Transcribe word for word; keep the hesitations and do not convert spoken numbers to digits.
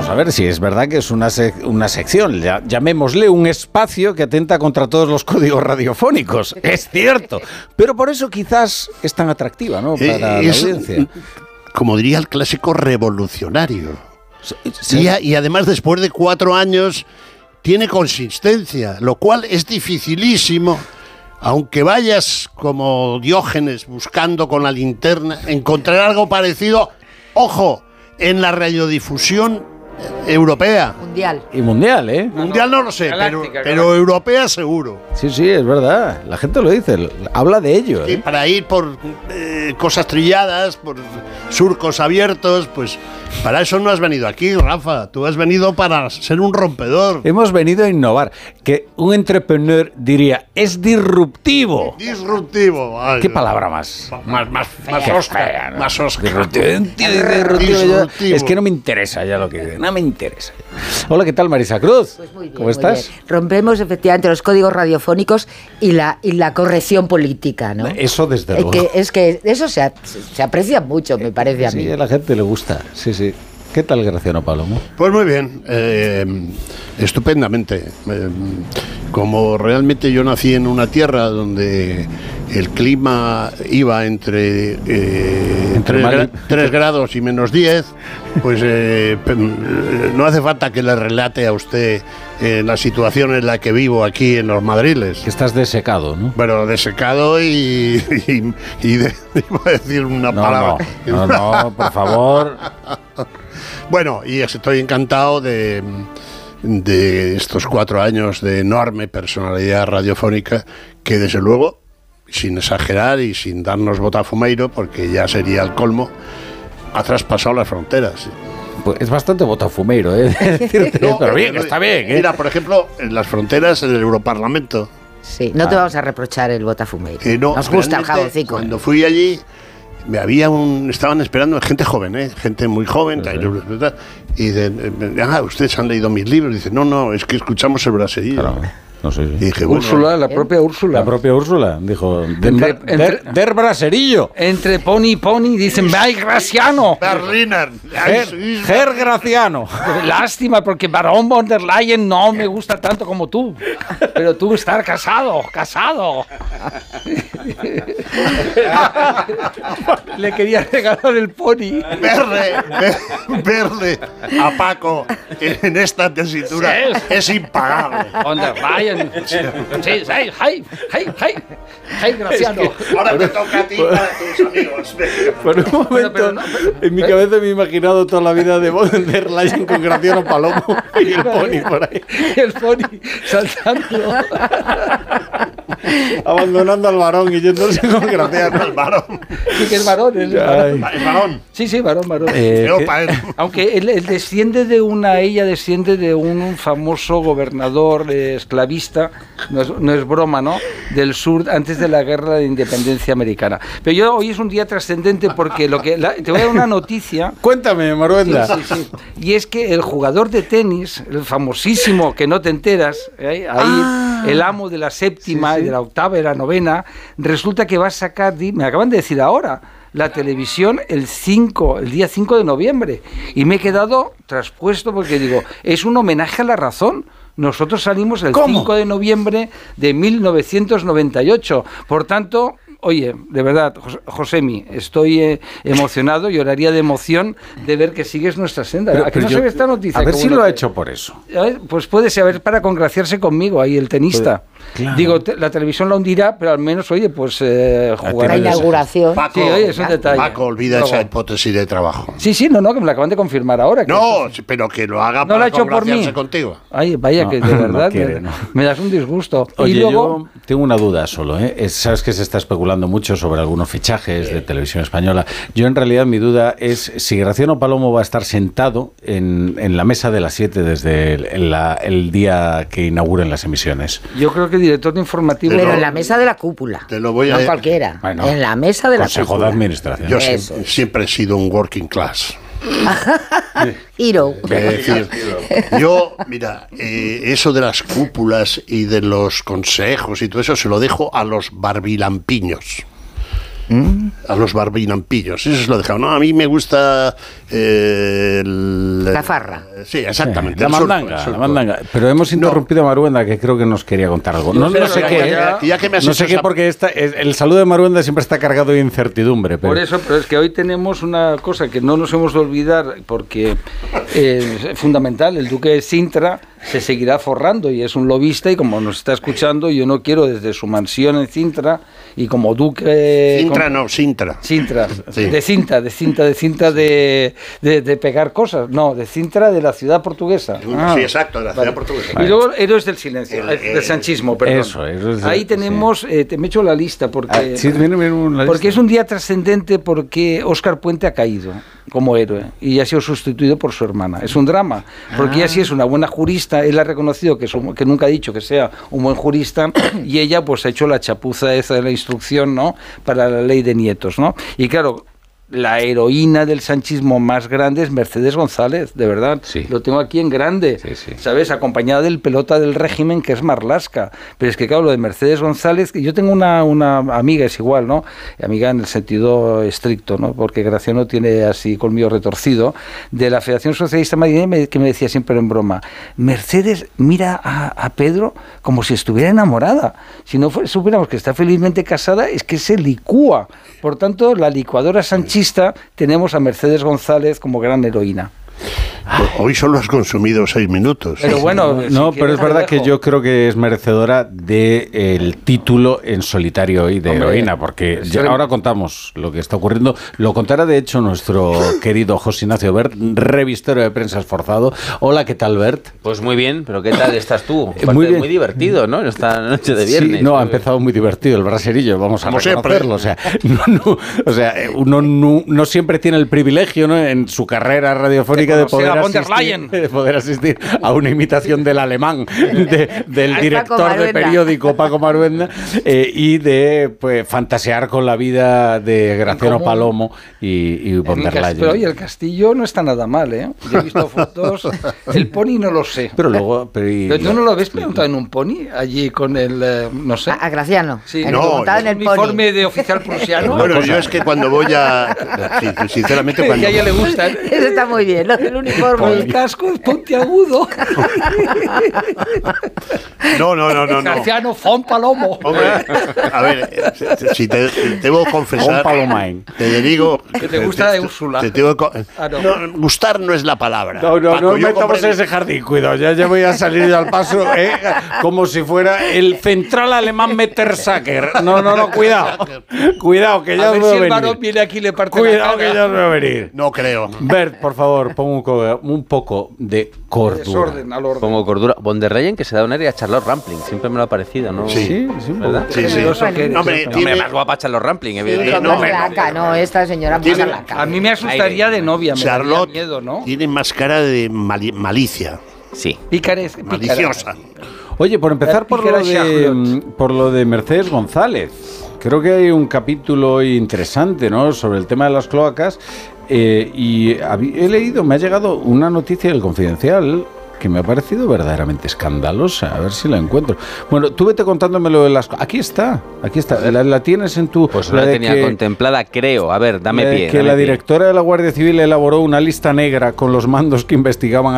a ver si es verdad que es una, sec- una sección, ya- llamémosle un espacio que atenta contra todos los códigos radiofónicos. Es cierto, pero por eso quizás es tan atractiva, ¿no? Para Eh, la es, audiencia. como diría el clásico, revolucionario. Sí, sí. Y, a- y además, después de cuatro años, tiene consistencia, lo cual es dificilísimo. Aunque vayas como Diógenes buscando con la linterna, encontrar algo parecido, ojo, en la radiodifusión europea. Mundial. Y mundial, ¿eh? Mundial no lo sé, pero, Galáctica, pero galáctica. europea seguro. Sí, sí, es verdad. La gente lo dice, lo- habla de ello. Y ¿eh? para ir por eh, cosas trilladas, por surcos abiertos, pues para eso no has venido aquí, Rafa. Tú has venido para ser un rompedor. Hemos venido a innovar. Que un entrepreneur diría, es disruptivo. Disruptivo. Ay, ¿Qué palabra más? Más, más, más Qué Oscar. fea, ¿no? Más Oscar. Disruptivo. Un tío disruptivo, yo- Disruptivo. Es que no me interesa ya lo que dice. No me interesa. Hola, ¿qué tal, Marisa Cruz? Pues muy bien, ¿Cómo muy estás? bien. Rompemos efectivamente los códigos radiofónicos y la, y la corrección política, ¿no? Eso desde Es luego. que, es que eso se, ap- se aprecia mucho, me parece a mí. Sí, a la gente le gusta. Sí, sí. ¿Qué tal, Graciano Palomo? Pues muy bien, eh, estupendamente. Eh, como realmente yo nací en una tierra donde el clima iba entre, eh, Entre tres, mal y- gra- tres grados y menos diez, pues eh, pe- no hace falta que le relate a usted eh, la situación en la que vivo aquí en los Madriles. Que estás desecado, ¿no? Bueno, desecado y, y, y de- iba a decir una No, palabra. no, no, no, por favor. Bueno, y estoy encantado de, de estos cuatro años de enorme personalidad radiofónica que, desde luego, sin exagerar y sin darnos botafumeiro, porque ya sería el colmo, ha traspasado las fronteras. Pues es bastante botafumeiro, ¿eh? Decirte, No, pero bien, no, está bien, ¿eh? Mira, por ejemplo, en las fronteras del Europarlamento. Sí, no te vamos a reprochar el botafumeiro. Que no, Nos gusta el realmente, jaboncico. Cuando fui allí, me había un, estaban esperando gente joven, ¿eh? Gente muy joven. tal, y dicen, ah, ustedes han leído mis libros. Dice, no, no, es que escuchamos el braserillo. Claro, no sé. Y Sí. dije, bueno, Úrsula, la propia Úrsula. La propia Úrsula dijo, Entre- der, entre- der, der braserillo. Entre Pony y Pony dicen, ¡ay, Graciano! Berliner. Ger, Ger Graciano. Lástima, porque Barón von der Leyen no me gusta tanto como tú. Pero tú estar casado, casado. Le quería regalar el Pony. Verle, ver- verle a Paco en esta tesitura Sí. es impagable. Von der Leyen. Sí, sí, hey, hey, hey, hey, hey, Graciano. Ahora te toca a ti para tus amigos. Por un momento, pero no, pero- en mi cabeza me he imaginado toda la vida de von der Leyen con Graciano Palomo y el Pony por ahí, El Pony saltando. abandonando al varón y yéndose con Graciano. El varón. Sí, que es varón. Es varón. Ay. El varón. Sí, sí, varón, varón. Eh, Pero ¿qué- para él. Aunque él, él desciende de una, ella desciende de un famoso gobernador eh, esclavista, no es, no es broma, ¿no? Del sur, antes de la guerra de independencia americana. Pero yo hoy es un día trascendente porque lo que la- te voy a dar una noticia. Cuéntame, Maruenda. Sí, sí, sí. Y es que el jugador de tenis, el famosísimo que no te enteras, ¿eh? ahí Ah. el amo de la séptima Sí, sí. y de la octava y la novena, resulta que va a sacar, di- me acaban de decir ahora, la televisión el cinco, el día cinco de noviembre. Y me he quedado traspuesto porque digo, es un homenaje a la razón. Nosotros salimos el ¿Cómo? cinco de noviembre de mil novecientos noventa y ocho. Por tanto, oye, de verdad, Jos- Josemi, estoy eh, emocionado, lloraría de emoción de ver que sigues nuestra senda. Pero- ¿A qué pero no yo- se ve esta noticia? A ver Qué si bueno lo ha que- hecho por eso. A ver, pues puede ser, a ver, para congraciarse conmigo ahí, el tenista. Claro. Digo, te- la televisión la hundirá, pero al menos, oye, pues eh, Ah, jugar. La tiene- inauguración. Paco, Sí, oye, es un detalle. Paco, olvida Luego. esa hipótesis de trabajo. Sí, sí, no, no, que me la acaban de confirmar ahora. que No, eso- pero que lo haga No lo ha para hecho por congraciarse mí. contigo. Ay, vaya, No, que de no verdad quiere, me, no. me das un disgusto. Oye, y luego, yo tengo una duda solo, ¿eh? Es- Sabes que se está especulando mucho sobre algunos fichajes de televisión española. Yo, en realidad, mi duda es si Graciano Palomo va a estar sentado en, en la mesa de las siete desde el, en la- el día que inauguren las emisiones. yo creo que el director de informativo. Pero no. en la mesa de la cúpula. Te lo voy a- No cualquiera. Bueno, en la mesa de la Consejo cúpula. de Administración. Yo Eso siempre, es. siempre he sido un working class. Hero. Es decir, yo, mira, eh, eso de las cúpulas y de los consejos y todo eso se lo dejo a los barbilampiños. A los barbilampiños, eso se lo he dejado. No, a mí me gusta eh, el La farra. Sí, exactamente. Sí, la, el surco, mandanga, el surco. la mandanga. Pero hemos interrumpido no. a Maruenda, que creo que nos quería contar algo. No, no sé ya, qué, ya, ya que me has no hecho sé qué esa... porque esta, el saludo de Maruenda siempre está cargado de incertidumbre. Pero... Por eso, pero es que hoy tenemos una cosa que no nos hemos de olvidar, porque eh, es fundamental, el duque de Sintra se seguirá forrando y es un lobista, y como nos está escuchando, yo no quiero desde su mansión en Sintra y como duque... Sintra con, no, Sintra. Sintra, sí. de cinta, de cinta, de cinta de, de, de pegar cosas, no, de Sintra de la ciudad portuguesa. Ah, sí, exacto, de la ciudad vale. portuguesa. Y luego Héroes del Silencio, el, el, del sanchismo, perdón. Eso, Héroes Ahí tenemos, sí. eh, te me he hecho la lista, porque, ah, sí, viene, viene una porque lista. Es un día trascendente, porque Óscar Puente ha caído como héroe y ha sido sustituido por su hermana. Es un drama, porque ah. ella sí es una buena jurista, él ha reconocido que, es un, que nunca ha dicho que sea un buen jurista, y ella pues ha hecho la chapuza esa de la instrucción, ¿no?, para la ley de nietos, ¿no? Y claro, la heroína del sanchismo más grande es Mercedes González, de verdad. Sí. Lo tengo aquí en grande, sí, sí. ¿sabes? Acompañada del pelota del régimen, que es Marlaska. Pero es que, claro, lo de Mercedes González, yo tengo una, una amiga, es igual, ¿no? Amiga en el sentido estricto, ¿no? Porque Graciano tiene así colmillo retorcido, de la Federación Socialista Madrileña, que me decía siempre en broma, Mercedes mira a, a Pedro como si estuviera enamorada. Si no fuera, supiéramos que está felizmente casada, es que se licúa. Por tanto, la licuadora sanchista tenemos a Mercedes González como gran heroína. Hoy solo has consumido seis minutos. Pero bueno, no, si pero es verdad que yo creo que es merecedora del de título en solitario hoy de Hombre, heroína, porque ya ahora contamos lo que está ocurriendo. Lo contará de hecho nuestro querido José Ignacio Bert, revistero de prensa esforzado. Hola, ¿qué tal, Bert? Pues muy bien, pero ¿qué tal estás tú? Muy bien. Muy divertido, ¿no? Esta noche de viernes. Sí, no, ha empezado muy divertido el braserillo, vamos a Como reconocerlo. Siempre. O sea, no, no, o sea uno no, no siempre tiene el privilegio, ¿no?, en su carrera radiofónica de poder Asistir, de poder asistir a una imitación del alemán de, del director de periódico Paco Maruenda eh, y de pues, fantasear con la vida de Graciano Palomo y, y von der Leyen. Pero oye, el castillo no está nada mal, ¿eh? Yo he visto fotos, el pony no lo sé. Pero luego... Pero, y, ¿Pero tú no lo ves preguntado en un pony allí con el, eh, no sé? A, a Graciano. Sí, el no, en el uniforme pony. de oficial prusiano. Bueno, yo es que cuando voy a... Sinceramente, cuando... Que a ella le gusta. Eso está muy bien, lo del uniforme. Por el casco es puntiagudo. No, no, no, no. Graciano Fon Palomo. Hombre, a ver, si te debo confesar, te digo que te gusta de Úrsula. Te tengo que, ah, no. No, gustar no es la palabra. No, no, Paco, no metamos en ese jardín, cuidado, ya, ya voy a salir yo al paso, ¿eh? Como si fuera el central alemán Mettersacker. No, no, no, cuidado. Cuidado, que ya os veo venir. A ver si el varón viene aquí y le parte Cuidado, la cara. que ya os veo venir. No creo. Bert, por favor, pon un, un poco de cordura. Desorden al orden. Pongo cordura. Von der Leyen, que se da un aire a Charlotte Rampling. Siempre me lo ha parecido, ¿no? Sí, sí, sí, ¿verdad? Sí, sí. Bueno, no, hombre, no, tiene... más guapa Charlotte Rampling, evidentemente. No, flaca, no, esta señora muy flaca. A mí me asustaría Aire. de novia, me Charlotte daría miedo, ¿no? tiene más cara de mali malicia. Sí. Pícares, maliciosa. Oye, por empezar por lo, de, por lo de Mercedes González. Creo que hay un capítulo interesante, ¿no?, sobre el tema de las cloacas. Eh, y he leído, me ha llegado una noticia del Confidencial que me ha parecido verdaderamente escandalosa. A ver si la encuentro. Bueno, tú vete contándome lo de las... Aquí está, aquí está. La, la tienes en tu... Pues no la, la tenía que, contemplada, creo. A ver, dame pie. Que dame la pie. directora de la Guardia Civil elaboró una lista negra con los mandos que investigaban